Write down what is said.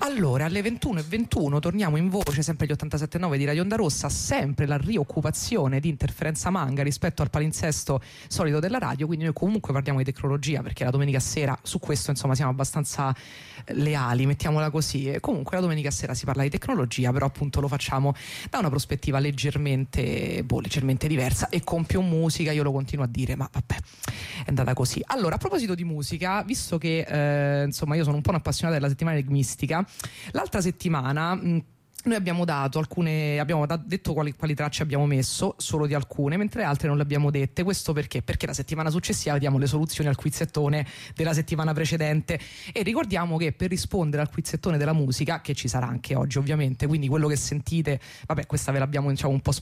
Allora, alle 21:21 torniamo in voce, sempre gli 87.9 di Radio Onda Rossa, sempre la rioccupazione di Interferenza Manga rispetto al palinsesto solito della radio, quindi noi comunque parliamo di tecnologia perché la domenica sera su questo insomma siamo abbastanza leali, mettiamola così. E comunque la domenica sera si parla di tecnologia, però appunto lo facciamo da una prospettiva leggermente diversa e con più musica, io lo continuo a dire, ma vabbè, è andata così. Allora, a proposito di musica, visto che insomma io sono un po' un'appassionata della settimana enigmistica, l'altra settimana noi abbiamo dato detto quali tracce abbiamo messo, solo di alcune, mentre le altre non le abbiamo dette. Questo perché? Perché la settimana successiva diamo le soluzioni al quizzettone della settimana precedente, e ricordiamo che per rispondere al quizzettone della musica, che ci sarà anche oggi ovviamente, quindi quello che sentite, vabbè, questa ve l'abbiamo, diciamo, un po'